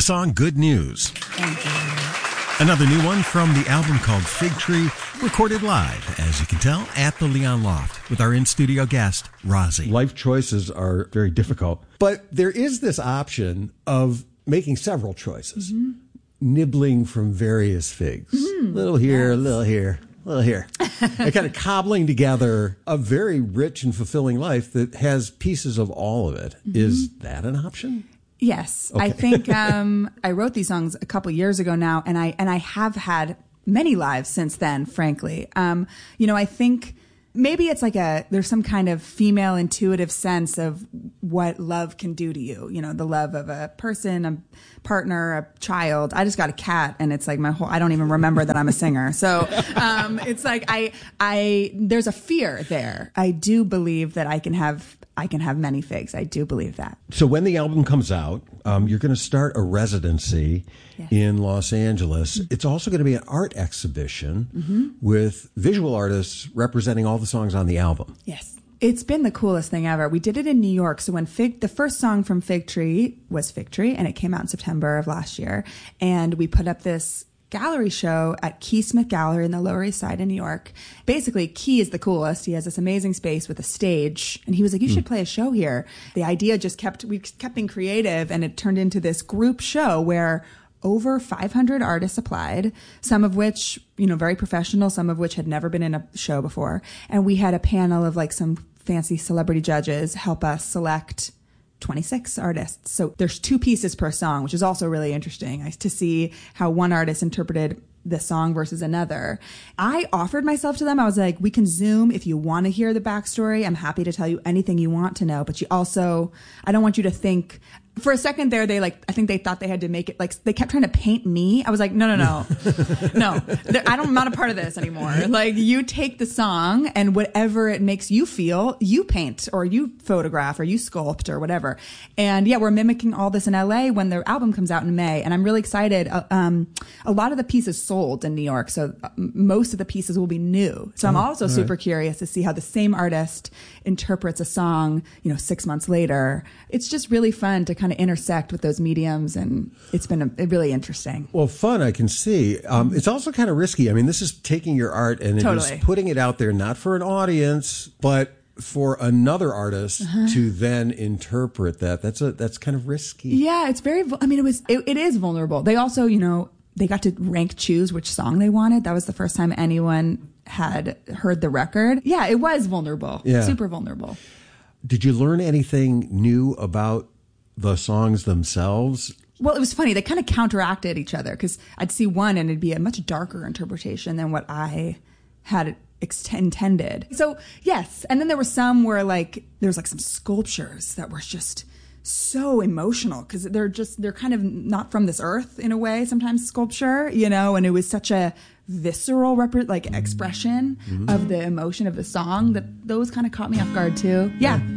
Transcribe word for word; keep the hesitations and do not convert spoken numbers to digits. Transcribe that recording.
song Good News. Thank you. Another new one from the album called Fig Tree, recorded live, as you can tell, at the Leon Loft with our in-studio guest, Rozzy. Life choices are very difficult, but there is this option of making several choices, mm-hmm. nibbling from various figs. Mm-hmm. Little here, yes. little here, little here. And kind of cobbling together a very rich and fulfilling life that has pieces of all of it. Mm-hmm. Is that an option? Yes. Okay. I think um, I wrote these songs a couple years ago now, and I and I have had many lives since then, frankly. Um, you know, I think maybe it's like a, there's some kind of female intuitive sense of what love can do to you. You know, the love of a person, a partner, a child. I just got a cat, and it's like my whole, I don't even remember that I'm a singer. So um, it's like I, I, there's a fear there. I do believe that I can have, I can have many figs. I do believe that. So when the album comes out, um, you're going to start a residency yes. in Los Angeles. Mm-hmm. It's also going to be an art exhibition mm-hmm. with visual artists representing all the songs on the album. Yes. It's been the coolest thing ever. We did it in New York. So when Fig, the first song from Fig Tree was Fig Tree, and it came out in September of last year. And we put up this gallery show at Key Smith Gallery in the Lower East Side in New York. Basically, Key is the coolest. He has this amazing space with a stage. And he was like, you should play a show here. The idea just kept, we kept being creative, and it turned into this group show where over five hundred artists applied, some of which, you know, very professional, some of which had never been in a show before. And we had a panel of like some fancy celebrity judges help us select twenty-six artists. So there's two pieces per song, which is also really interesting to see how one artist interpreted the song versus another. I offered myself to them. I was like, we can Zoom if you want to hear the backstory. I'm happy to tell you anything you want to know, but you also, I don't want you to think, for a second there, they like, I think they thought they had to make it like, they kept trying to paint me. I was like, no, no, no, no, I don't, I'm not a part of this anymore. Like, you take the song and whatever it makes you feel, you paint or you photograph or you sculpt or whatever. And yeah, we're mimicking all this in L A when their album comes out in May. And I'm really excited. Uh, um, a lot of the pieces sold in New York. So uh, most of the pieces will be new. So I'm also oh, super right. curious to see how the same artist interprets a song, you know, six months later. It's just really fun to kind of intersect with those mediums, and it's been a, really interesting. Well, fun, I can see. Um, it's also kind of risky. I mean, this is taking your art and totally. it is putting it out there, not for an audience, but for another artist uh-huh. to then interpret that. That's a that's kind of risky. Yeah, it's very, I mean, it was, it, it is vulnerable. They also, you know, they got to rank choose which song they wanted. That was the first time anyone had heard the record. Yeah, it was vulnerable. Yeah. Super vulnerable. Did you learn anything new about the songs themselves? Well, it was funny. They kind of counteracted each other, because I'd see one and it'd be a much darker interpretation than what I had ex- intended. So yes. And then there were some where like, there was like some sculptures that were just so emotional, because they're just, they're kind of not from this earth in a way, sometimes sculpture, you know, and it was such a visceral rep- like expression mm-hmm. of the emotion of the song that those kind of caught me off guard too. Yeah.